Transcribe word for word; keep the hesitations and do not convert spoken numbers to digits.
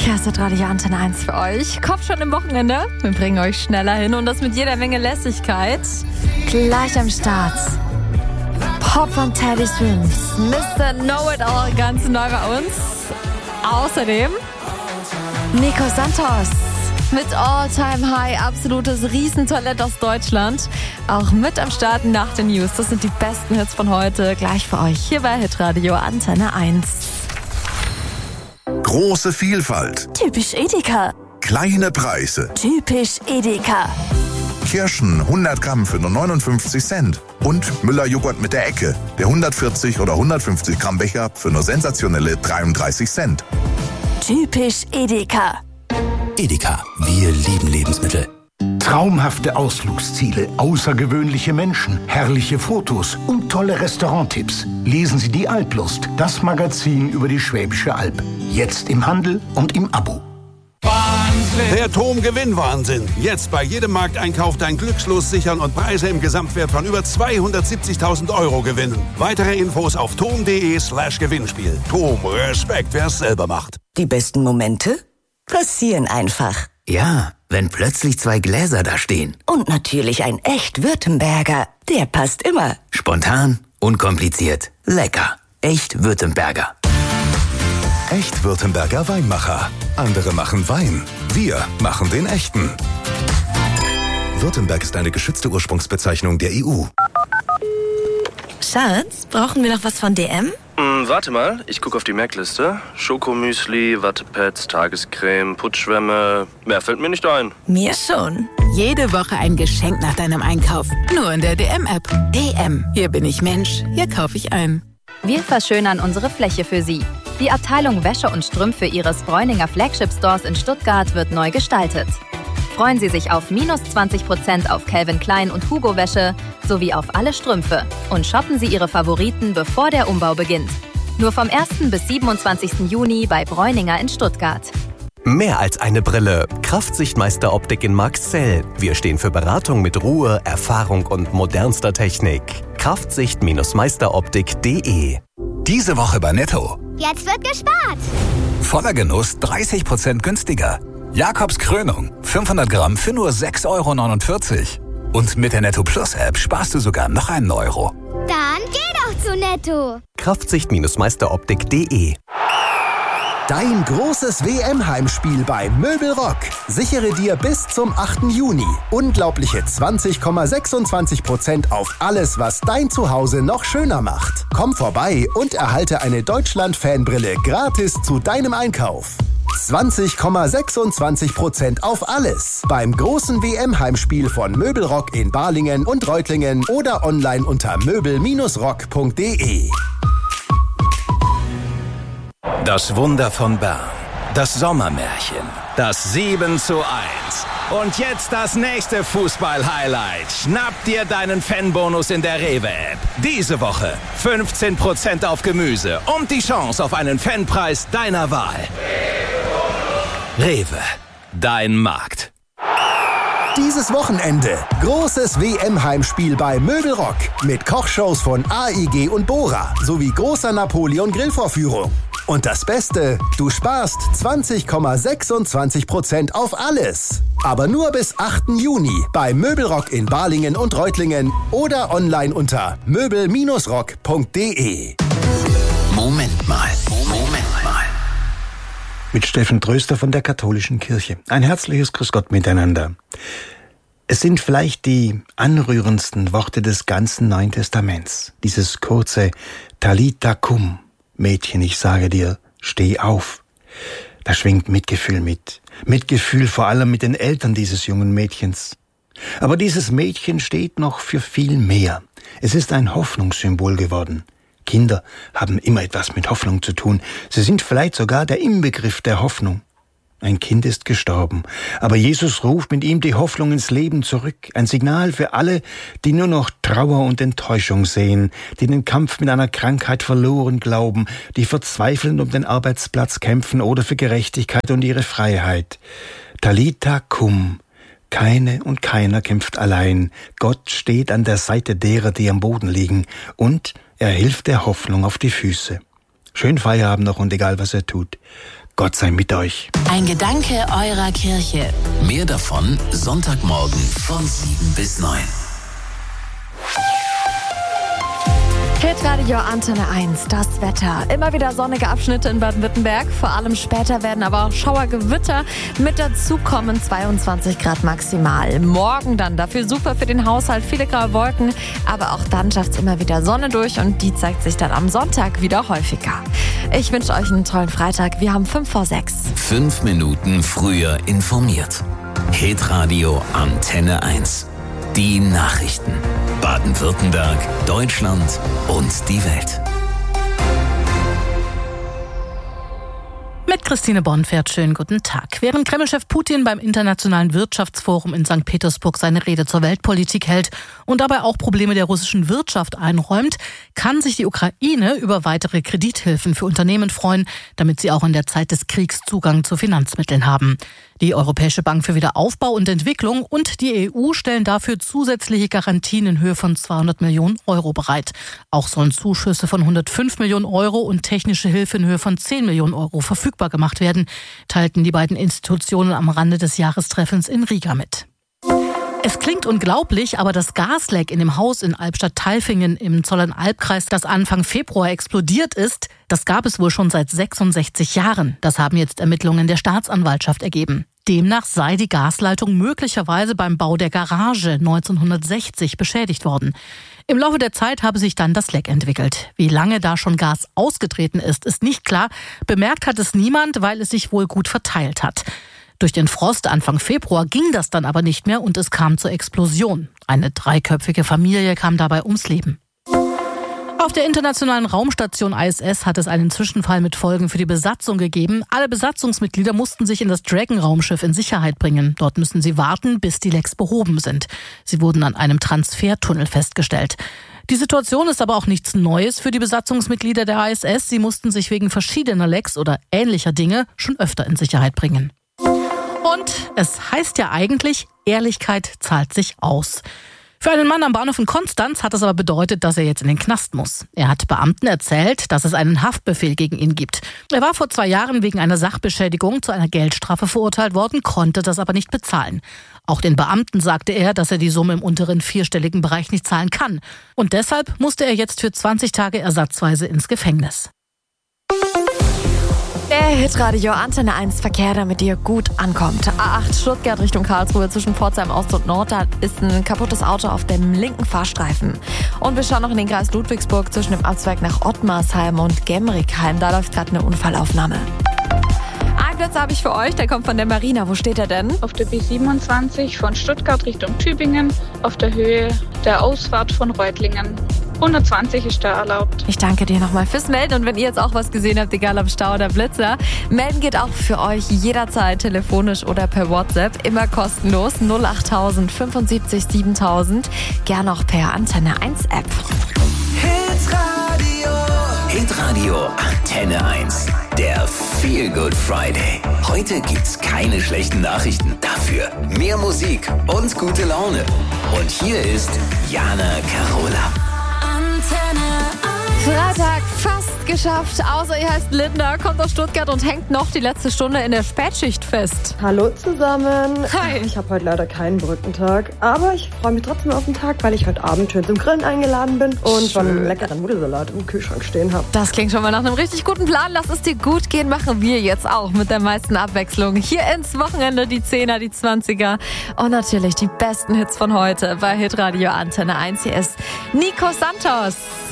Hier ist Radio Antenne eins für euch. Kopf schon im Wochenende. Wir bringen euch schneller hin und das mit jeder Menge Lässigkeit. Gleich am Start. Pop von Teddy Swims. Mister Know-It-All, ganz neu bei uns. Außerdem Nico Santos mit All-Time High, absolutes Riesentalent aus Deutschland. Auch mit am Start nach den News. Das sind die besten Hits von heute. Gleich für euch hier bei Hitradio Antenne eins. Große Vielfalt. Typisch Edeka. Kleine Preise. Typisch Edeka. Kirschen hundert Gramm für nur neunundfünfzig Cent. Und Müller-Joghurt mit der Ecke. Der hundertvierzig oder hundertfünfzig Gramm Becher für nur sensationelle dreiunddreißig Cent. Typisch Edeka. Edeka, wir lieben Lebensmittel. Traumhafte Ausflugsziele, außergewöhnliche Menschen, herrliche Fotos und tolle Restauranttipps. Lesen Sie die Alplust, das Magazin über die Schwäbische Alb. Jetzt im Handel und im Abo. Wahnsinn! Der TOM-Gewinnwahnsinn. Jetzt bei jedem Markteinkauf dein Glückslos sichern und Preise im Gesamtwert von über zweihundertsiebzigtausend Euro gewinnen. Weitere Infos auf tom.de slash Gewinnspiel. TOM, Respekt, wer es selber macht. Die besten Momente passieren einfach. Ja, wenn plötzlich zwei Gläser da stehen. Und natürlich ein echt Württemberger. Der passt immer. Spontan, unkompliziert, lecker. Echt Württemberger. Echt Württemberger Weinmacher. Andere machen Wein. Wir machen den echten. Württemberg ist eine geschützte Ursprungsbezeichnung der E U. Schatz, brauchen wir noch was von D M? Hm, warte mal, ich gucke auf die Merkliste. Schokomüsli, Wattepads, Tagescreme, Putzschwämme. Mehr fällt mir nicht ein. Mir schon. Jede Woche ein Geschenk nach deinem Einkauf. Nur in der D M-App. D M. Hier bin ich Mensch. Hier kaufe ich ein. Wir verschönern unsere Fläche für Sie. Die Abteilung Wäsche und Strümpfe Ihres Bräuninger Flagship Stores in Stuttgart wird neu gestaltet. Freuen Sie sich auf minus zwanzig Prozent auf Calvin Klein und Hugo Wäsche sowie auf alle Strümpfe und shoppen Sie Ihre Favoriten, bevor der Umbau beginnt. Nur vom ersten bis siebenundzwanzigsten Juni bei Bräuninger in Stuttgart. Mehr als eine Brille. Kraftsichtmeister Optik in Marxzell. Wir stehen für Beratung mit Ruhe, Erfahrung und modernster Technik. Kraftsicht Meisteroptik punkt de. Diese Woche bei Netto. Jetzt wird gespart. Voller Genuss dreißig Prozent günstiger. Jakobs Krönung. fünfhundert Gramm für nur sechs Euro neunundvierzig. Und mit der Netto Plus App sparst du sogar noch einen Euro. Dann geh doch zu Netto. Kraftsicht Meisteroptik punkt de. Dein großes W M-Heimspiel bei Möbelrock. Sichere dir bis zum achten Juni unglaubliche zwanzig Komma sechsundzwanzig Prozent auf alles, was dein Zuhause noch schöner macht. Komm vorbei und erhalte eine Deutschland-Fanbrille gratis zu deinem Einkauf. zwanzig Komma sechsundzwanzig Prozent auf alles beim großen W M-Heimspiel von Möbelrock in Balingen und Reutlingen oder online unter möbel rock punkt de. Das Wunder von Bern, das Sommermärchen, das sieben zu eins. Und jetzt das nächste Fußball-Highlight. Schnapp dir deinen Fanbonus in der Rewe-App. Diese Woche fünfzehn Prozent auf Gemüse und die Chance auf einen Fanpreis deiner Wahl. Rewe, dein Markt. Dieses Wochenende großes W M-Heimspiel bei Möbelrock mit Kochshows von A I G und Bora sowie großer Napoleon-Grillvorführung. Und das Beste, du sparst zwanzig Komma sechsundzwanzig Prozent auf alles. Aber nur bis achten Juni bei Möbelrock in Balingen und Reutlingen oder online unter möbel rock punkt de. Moment mal, Moment mal. Mit Steffen Tröster von der Katholischen Kirche. Ein herzliches Grüß Gott miteinander. Es sind vielleicht die anrührendsten Worte des ganzen Neuen Testaments. Dieses kurze Talita cum. Mädchen, ich sage dir, steh auf. Da schwingt Mitgefühl mit. Mitgefühl vor allem mit den Eltern dieses jungen Mädchens. Aber dieses Mädchen steht noch für viel mehr. Es ist ein Hoffnungssymbol geworden. Kinder haben immer etwas mit Hoffnung zu tun. Sie sind vielleicht sogar der Inbegriff der Hoffnung. Ein Kind ist gestorben, aber Jesus ruft mit ihm die Hoffnung ins Leben zurück. Ein Signal für alle, die nur noch Trauer und Enttäuschung sehen, die den Kampf mit einer Krankheit verloren glauben, die verzweifelnd um den Arbeitsplatz kämpfen oder für Gerechtigkeit und ihre Freiheit. Talita cum. Keine und keiner kämpft allein. Gott steht an der Seite derer, die am Boden liegen, und er hilft der Hoffnung auf die Füße. Schönen Feierabend noch und egal was ihr tut, Gott sei mit euch. Ein Gedanke eurer Kirche. Mehr davon Sonntagmorgen von sieben bis neun. Hitradio Antenne eins, das Wetter. Immer wieder sonnige Abschnitte in Baden-Württemberg. Vor allem später werden aber auch Schauergewitter mit dazukommen. zweiundzwanzig Grad maximal. Morgen dann dafür super für den Haushalt. Viele graue Wolken. Aber auch dann schafft es immer wieder Sonne durch. Und die zeigt sich dann am Sonntag wieder häufiger. Ich wünsche euch einen tollen Freitag. Wir haben fünf vor sechs. Fünf Minuten früher informiert. Hitradio Antenne eins. Die Nachrichten. Baden-Württemberg, Deutschland und die Welt. Mit Christine Bonfert, schönen guten Tag. Während Kreml-Chef Putin beim Internationalen Wirtschaftsforum in Sankt Petersburg seine Rede zur Weltpolitik hält und dabei auch Probleme der russischen Wirtschaft einräumt, kann sich die Ukraine über weitere Kredithilfen für Unternehmen freuen, damit sie auch in der Zeit des Kriegs Zugang zu Finanzmitteln haben. Die Europäische Bank für Wiederaufbau und Entwicklung und die E U stellen dafür zusätzliche Garantien in Höhe von zweihundert Millionen Euro bereit. Auch sollen Zuschüsse von hundertfünf Millionen Euro und technische Hilfe in Höhe von zehn Millionen Euro verfügbar gemacht werden, teilten die beiden Institutionen am Rande des Jahrestreffens in Riga mit. Es klingt unglaublich, aber das Gasleck in dem Haus in Albstadt-Tailfingen im Zollernalbkreis, das Anfang Februar explodiert ist, das gab es wohl schon seit sechsundsechzig Jahren. Das haben jetzt Ermittlungen der Staatsanwaltschaft ergeben. Demnach sei die Gasleitung möglicherweise beim Bau der Garage neunzehnhundertsechzig beschädigt worden. Im Laufe der Zeit habe sich dann das Leck entwickelt. Wie lange da schon Gas ausgetreten ist, ist nicht klar. Bemerkt hat es niemand, weil es sich wohl gut verteilt hat. Durch den Frost Anfang Februar ging das dann aber nicht mehr und es kam zur Explosion. Eine dreiköpfige Familie kam dabei ums Leben. Auf der internationalen Raumstation I S S hat es einen Zwischenfall mit Folgen für die Besatzung gegeben. Alle Besatzungsmitglieder mussten sich in das Dragon-Raumschiff in Sicherheit bringen. Dort müssen sie warten, bis die Lecks behoben sind. Sie wurden an einem Transfertunnel festgestellt. Die Situation ist aber auch nichts Neues für die Besatzungsmitglieder der I S S. Sie mussten sich wegen verschiedener Lecks oder ähnlicher Dinge schon öfter in Sicherheit bringen. Und es heißt ja eigentlich, Ehrlichkeit zahlt sich aus. Für einen Mann am Bahnhof in Konstanz hat das aber bedeutet, dass er jetzt in den Knast muss. Er hat Beamten erzählt, dass es einen Haftbefehl gegen ihn gibt. Er war vor zwei Jahren wegen einer Sachbeschädigung zu einer Geldstrafe verurteilt worden, konnte das aber nicht bezahlen. Auch den Beamten sagte er, dass er die Summe im unteren vierstelligen Bereich nicht zahlen kann. Und deshalb musste er jetzt für zwanzig Tage ersatzweise ins Gefängnis. Der Hitradio Antenne eins Verkehr, damit ihr gut ankommt. A acht Stuttgart Richtung Karlsruhe zwischen Pforzheim Ost und Nord. Da ist ein kaputtes Auto auf dem linken Fahrstreifen. Und wir schauen noch in den Kreis Ludwigsburg zwischen dem Abzweig nach Ottmarsheim und Gemrickheim. Da läuft gerade eine Unfallaufnahme. Einen Platz habe ich für euch, der kommt von der Marina. Wo steht er denn? Auf der B siebenundzwanzig von Stuttgart Richtung Tübingen, auf der Höhe der Ausfahrt von Reutlingen. hundertzwanzig ist da erlaubt. Ich danke dir nochmal fürs Melden. Und wenn ihr jetzt auch was gesehen habt, egal ob Stau oder Blitzer, melden geht auch für euch jederzeit telefonisch oder per WhatsApp. Immer kostenlos. null achttausend fünfundsiebzig siebentausend. Gern auch per Antenne eins App. Hitradio. Hitradio Antenne eins. Der Feel Good Friday. Heute gibt's keine schlechten Nachrichten. Dafür mehr Musik und gute Laune. Und hier ist Jana Carola. Freitag fast geschafft, außer ihr heißt Linda, kommt aus Stuttgart und hängt noch die letzte Stunde in der Spätschicht fest. Hallo zusammen. Hi. Ich habe heute leider keinen Brückentag, aber ich freue mich trotzdem auf den Tag, weil ich heute Abend schön zum Grillen eingeladen bin und schon einen leckeren Nudelsalat im Kühlschrank stehen habe. Das klingt schon mal nach einem richtig guten Plan. Lass es dir gut gehen, machen wir jetzt auch mit der meisten Abwechslung. Hier ins Wochenende die Zehner, die Zwanziger und natürlich die besten Hits von heute bei Hitradio Antenne eins. Hier ist Nico Santos.